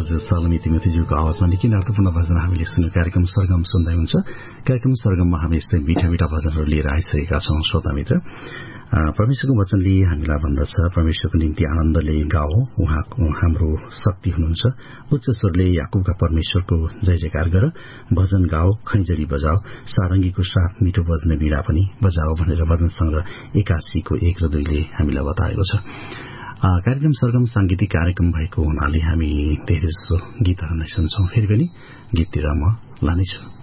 हजुर सलमी तिमथीज्यूको आवाजमा निकै अर्थपूर्ण भजन हामीले सुन्यो। कार्यक्रम सरगम सुन्दै हुन्छ। कार्यक्रम सरगममा हामी यस्तै मीठा मीठा भजनहरू लिएर आइसकेका छौं। श्रोता मित्र, परमेश्वरको वचनले हामीलाई भन्दछ, परमेश्वरको निम्ति आनन्दले गाओ, उहाँ हाम्रो शक्ति हुनुहुन्छ। उच्च स्वरले याकुबका परमेश्वरको जय जयकार गर, भजन गाओ, खैंजडी बजाओ, सारंगीको साथ मिठो बज्ने वीणा पनि बजाओ भनेर भजन संग्रह 81को 1 र 2 ले हामीलाई बताएको छ। कार्यक्रम सरगम सांगीतिक कार्यक्रम भएको हुनाले हामी धेरै जसो गीतहरू नै सुन्छौं। फेरि पनि गीततिर म लानेछु।